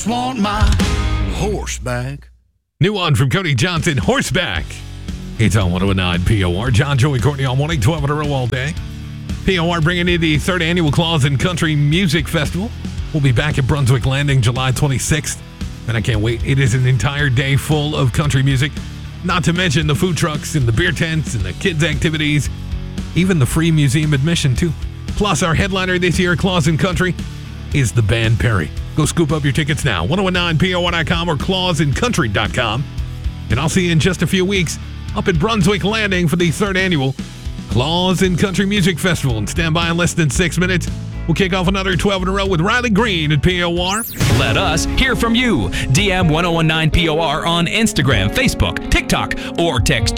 just want my horse back. New one from Cody Johnson, Horseback. It's on 109 POR. John, Joey, Courtney on morning, 12 in a row all day. POR bringing in the third annual Claus and Country Music Festival. We'll be back at Brunswick Landing July 26th. And I can't wait. It is an entire day full of country music. Not to mention the food trucks and the beer tents and the kids' activities. Even the free museum admission, too. Plus, our headliner this year, Claus and Country, is the band Perry. Go scoop up your tickets now. 1019POR.com or clausandcountry.com. And I'll see you in just a few weeks up at Brunswick Landing for the third annual Claus and Country Music Festival. And stand by in less than 6 minutes. We'll kick off another 12 in a row with Riley Green at POR. Let us hear from you. DM 1019POR on Instagram, Facebook, TikTok, or text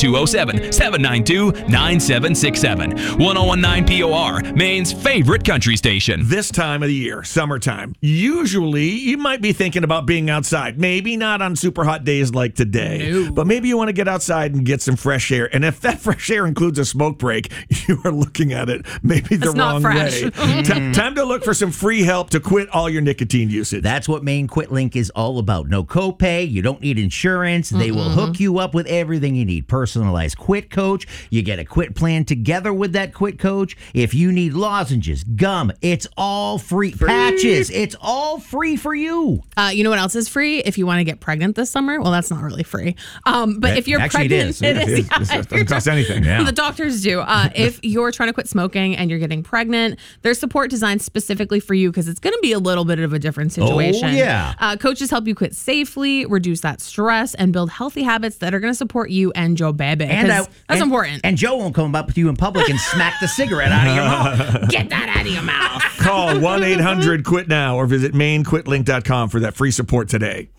207-792-9767. 1019POR, Maine's favorite country station. This time of the year, summertime, usually you might be thinking about being outside. Maybe not on super hot days like today, but maybe you want to get outside and get some fresh air. And if that fresh air includes a smoke break, you are looking at it maybe the wrong way. Time to look for some free help to quit all your nicotine usage. That's what Maine QuitLink is all about. No copay. You don't need insurance. They will hook you up with everything you need. Personalized quit coach. You get a quit plan together with that quit coach. If you need lozenges, gum, it's all free. Patches, it's all free for you. You know what else is free? If you want to get pregnant this summer, well, that's not really free. But if you're actually, pregnant, it It doesn't cost anything. Yeah. The doctors do. If you're trying to quit smoking and you're getting pregnant, there's support designed specifically for you because it's going to be a little bit of a different situation. Oh, yeah. Coaches help you quit safely, reduce that stress, and build healthy habits that are going to support you and your baby. That's important. And Joe won't come up to you in public and smack the cigarette out of your mouth. Get that out of your mouth. Call 1-800-QUIT-NOW or visit mainquitlink.com for that free support today.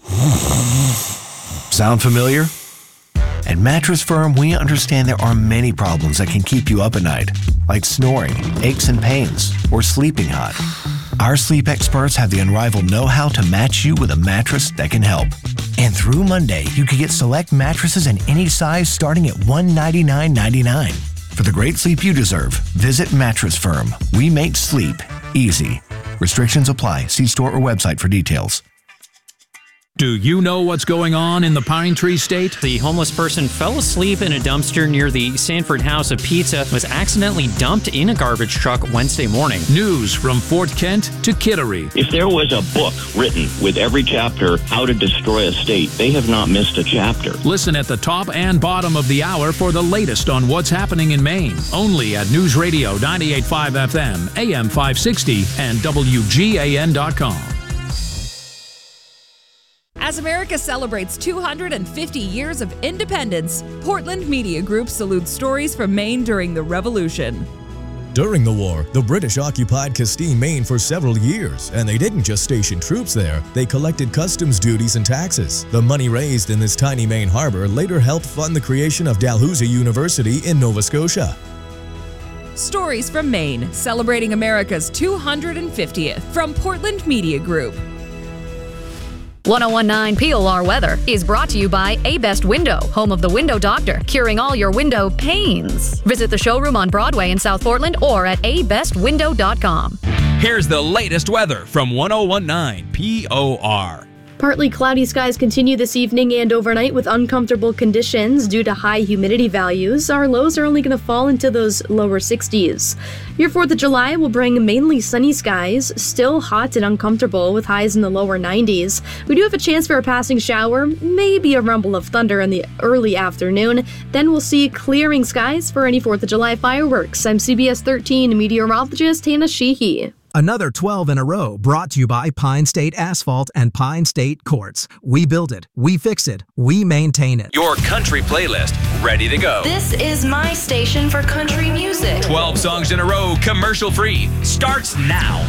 Sound familiar? At Mattress Firm, we understand there are many problems that can keep you up at night, like snoring, aches and pains, or sleeping hot. Our sleep experts have the unrivaled know-how to match you with a mattress that can help. And through Monday, you can get select mattresses in any size starting at $199.99. For the great sleep you deserve, visit Mattress Firm. We make sleep easy. Restrictions apply. See store or website for details. Do you know what's going on in the Pine Tree State? The homeless person fell asleep in a dumpster near the Sanford House of Pizza, was accidentally dumped in a garbage truck Wednesday morning. News from Fort Kent to Kittery. If there was a book written with every chapter, How to Destroy a State, they have not missed a chapter. Listen at the top and bottom of the hour for the latest on what's happening in Maine. Only at News Radio 98.5 FM, AM 560, and WGAN.com. As America celebrates 250 years of independence, Portland Media Group salutes stories from Maine during the Revolution. During the war, the British occupied Castine, Maine for several years, and they didn't just station troops there, they collected customs duties and taxes. The money raised in this tiny Maine harbor later helped fund the creation of Dalhousie University in Nova Scotia. Stories from Maine, celebrating America's 250th from Portland Media Group. 1019 POR weather is brought to you by A-Best Window, home of the Window Doctor, curing all your window pains. Visit the showroom on Broadway in South Portland or at abestwindow.com. Here's the latest weather from 1019 POR. Partly cloudy skies continue this evening and overnight with uncomfortable conditions due to high humidity values. Our lows are only going to fall into those lower 60s. Your 4th of July will bring mainly sunny skies, still hot and uncomfortable with highs in the lower 90s. We do have a chance for a passing shower, maybe a rumble of thunder in the early afternoon. Then we'll see clearing skies for any 4th of July fireworks. I'm CBS 13 meteorologist Hannah Sheehy. Another 12 in a row brought to you by Pine State Asphalt and Pine State Quartz. We build it, we fix it, we maintain it. Your country playlist, ready to go. This is my station for country music. 12 songs in a row, commercial free, starts now.